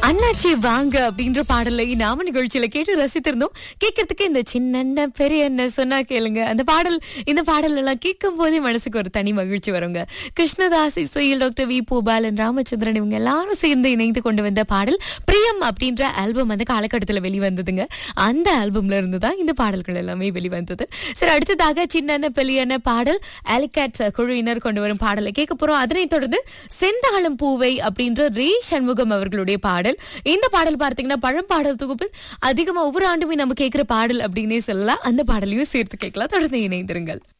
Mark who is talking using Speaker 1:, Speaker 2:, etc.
Speaker 1: அண்ணாச்சி வாங்க அப்படின்ற பாடலை நாம நிகழ்ச்சியில கேட்டு ரசித்திருந்தோம். கேட்கறதுக்கு இந்த சின்ன பெரிய என்ன சொன்னா கேளுங்க அந்த பாடல், இந்த பாடல் எல்லாம் கேட்கும் போதே மனசுக்கு ஒரு தனி மகிழ்ச்சி வருங்க. கிருஷ்ணதாஸ் இசையில் டாக்டர் வி பூபாலன், ராமச்சந்திரன் இவங்க எல்லாரும் சேர்ந்து இணைந்து கொண்டு வந்த பாடல் பிரியம் அப்படின்ற ஆல்பம் அந்த காலகட்டத்துல வெளிவந்ததுங்க. அந்த ஆல்பம்ல இருந்து தான் இந்த பாடல்கள் எல்லாமே வெளிவந்தது. சரி, அடுத்ததாக சின்ன பெரிய பாடல் ஆலிகேட்ஸ் குழுவினர் கொண்டு வரும் பாடலை கேட்க போறோம். அதனைத் தொடர்ந்து செந்தாளம் பூவை அப்படின்ற ரே சண்முகம் அவர்களுடைய பாடல். இந்த பாடல் பார்த்தீங்கன்னா பழம்பாடல் தொகுப்பில் அதிகமா ஒவ்வொரு ஆண்டுமே நம்ம கேட்கிற பாடல் அப்படின்னே சொல்லலாம். அந்த பாடலையும் சேர்த்து கேட்கலாம். தொடர்ந்து இணைந்திருங்கள்.